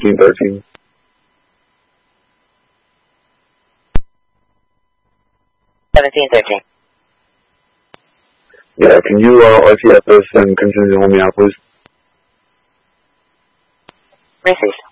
1713. Yeah, can you RTF this and continue to hold me out, please? Received.